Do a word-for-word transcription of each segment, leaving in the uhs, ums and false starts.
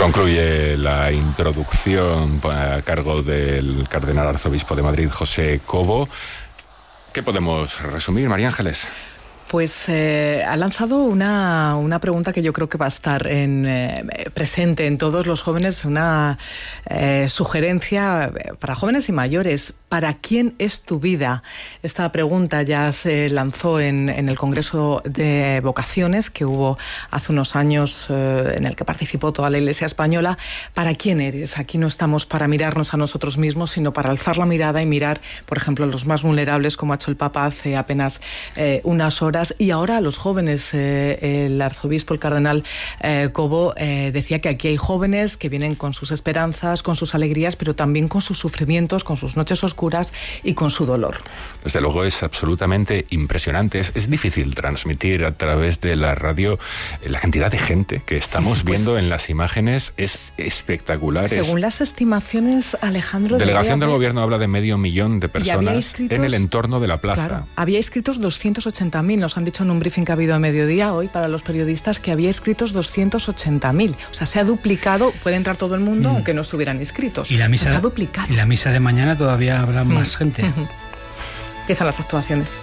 Concluye la introducción a cargo del cardenal arzobispo de Madrid, José Cobo. ¿Qué podemos resumir, María Ángeles? Pues eh, ha lanzado una, una pregunta que yo creo que va a estar en, eh, presente en todos los jóvenes, una eh, sugerencia para jóvenes y mayores. ¿Para quién es tu vida? Esta pregunta ya se lanzó en, en el Congreso de Vocaciones que hubo hace unos años, eh, en el que participó toda la Iglesia española. ¿Para quién eres? Aquí no estamos para mirarnos a nosotros mismos, sino para alzar la mirada y mirar, por ejemplo, a los más vulnerables, como ha hecho el Papa hace apenas eh, unas horas. Y ahora a los jóvenes, eh, el arzobispo, el cardenal eh, Cobo, eh, decía que aquí hay jóvenes que vienen con sus esperanzas, con sus alegrías, pero también con sus sufrimientos, con sus noches oscuras y con su dolor. Desde luego es absolutamente impresionante. Es, es difícil transmitir a través de la radio la cantidad de gente que estamos pues, viendo en las imágenes. Es espectacular. Según las estimaciones, Alejandro... Delegación del Gobierno habla de medio millón de personas inscritos, en el entorno de la plaza. Claro, había inscritos doscientos ochenta mil. Nos han dicho en un briefing que ha habido a mediodía hoy para los periodistas que había inscritos doscientos ochenta mil. O sea, se ha duplicado. Puede entrar todo el mundo, mm. aunque no estuvieran inscritos. Y la misa, se ha duplicado. Y la misa de mañana todavía habrá mm. más gente. Mm-hmm. Empiezan las actuaciones.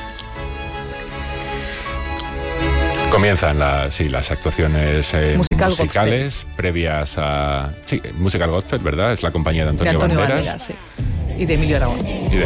Comienzan las, sí, las actuaciones eh, musical musicales gospel. previas a... Sí, Musical Gospel, ¿verdad? Es la compañía de Antonio, de Antonio Banderas. Banderas, sí. Y de Emilio Aragón. Y de